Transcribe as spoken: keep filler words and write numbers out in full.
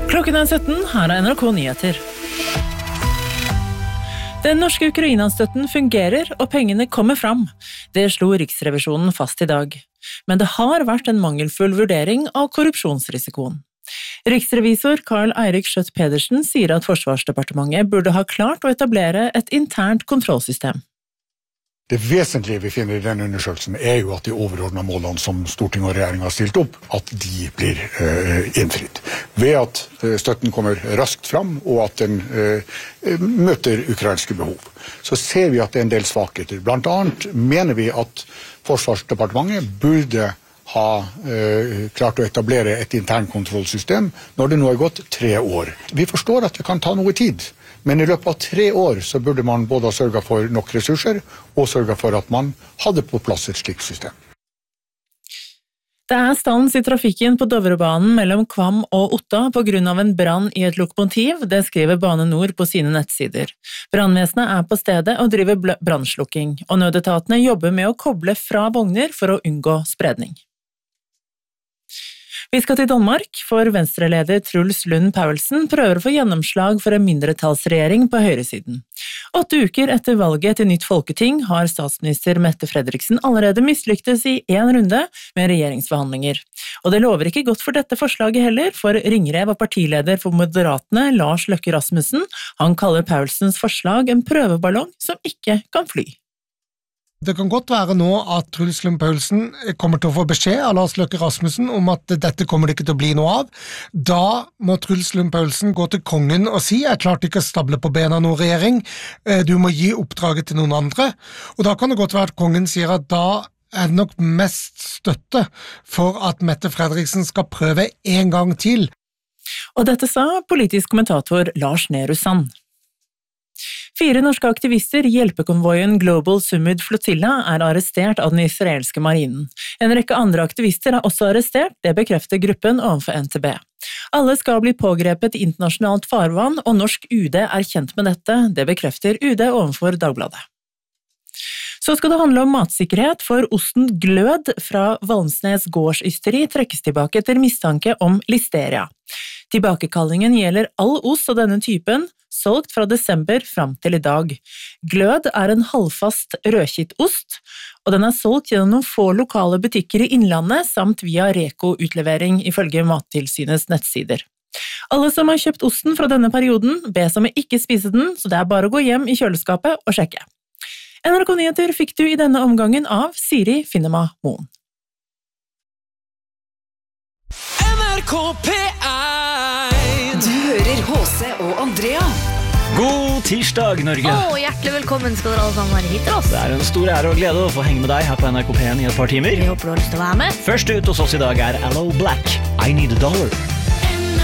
Klokken er sytten, her er N R K Nyheter. Den norske Ukraina-støtten fungerer, og pengene kommer fram. Det slo Riksrevisjonen fast i dag. Men det har vært en mangelfull vurdering av korrupsjonsrisikoen. Riksrevisor Karl Eirik Skjøtt Pedersen sier at Forsvarsdepartementet burde ha klart å etablere et internt kontrollsystem. Det vesentlige vi finner i denne undersøkelsen er jo at de overordnede målene som Stortinget og regjeringen har stilt opp, at de blir uh, innfridd. Ved at uh, støtten kommer raskt fram, og at den uh, møter ukrainske behov. Så ser vi at det er en del svakheter. Blant annet mener vi at Forsvarsdepartementet burde ha uh, klart å etablere et internkontrollsystem når det nå er gått tre år. Vi forstår at det kan ta noe tid. Men i løpet av tre år så burde man både ha sørget for nok ressurser og sørget for at man hadde på plass et slikt system. Det er stans i trafikken på Dovrebanen mellom Kvam og Otta på grunn av en brann i et lokomotiv, det skriver Bane Nor på sine nettsider. Brannvesenet er på stedet og driver brannslukking, og nødetatene jobber med å koble fra vogner for å unngå spredning. Vi skal til Danmark, for venstreleder Truls Lund Poulsen prøver å få gjennomslag for en mindretallsregjering på høyresiden. Åtte uker etter valget til nytt folketing har statsminister Mette Frederiksen allerede mislyktes i en runde med regjeringsforhandlinger. Og det lover ikke godt for dette forslaget heller, for Ringrev og partileder for Moderatene Lars Løkke Rasmussen, han kaller Poulsens forslag en prøveballong som ikke kan fly. Det kan godt være nå at Truls Lund Poulsen kommer til å få beskjed av Lars Løkke Rasmussen om at dette kommer det ikke til å bli noe av. Da må Truls Lund Poulsen gå til kongen og si «Jeg klarte ikke å stable på bena noen regjering, du må gi oppdraget til noen andre». Og da kan det godt være at kongen sier at da er det nok mest støtte for at Mette Frederiksen skal prøve en gang til. Og dette sa politisk kommentator Lars Nehru Sand. Fire norske aktivister i hjelpekonvoien Global Summit Flotilla er arrestert av den israelske marinen. En rekke andre aktivister er også arrestert, det bekrefter gruppen overfor N T B. Alle skal bli pågrepet i internasjonalt farvann, og norsk U D er kjent med dette, det bekrefter U D overfor Dagbladet. Så skal det handle om matsikkerhet, for osten Glød fra Valmsnes gårdsysteri trekkes tilbake etter mistanke om listeria. Tilbakekallingen gjelder all ost av denne typen, solgt fra desember fram til i dag. Glød er en halvfast rødkittost, og den er solgt gjennom noen få lokale butikker i Innlandet, samt via Reko-utlevering ifølge Mattilsynets nettsider. Alle som har kjøpt osten fra denne perioden, bes om å ikke spise den, så det er bare å gå hjem i kjøleskapet og sjekke. N R K Nyheter fikk du i denne omgangen av Siri Finnema Moen. N R K P én. Du hører H C og Andrea. God tirsdag, Norge. Åh, hjertelig velkommen skal dere alle sammen være hit til oss. Det er en stor ære og glede å få henge med deg her på N R K P én i et par timer. Vi håper du har lyst til å være med. Først ut hos oss i dag er Aloe Black, I Need a Dollar.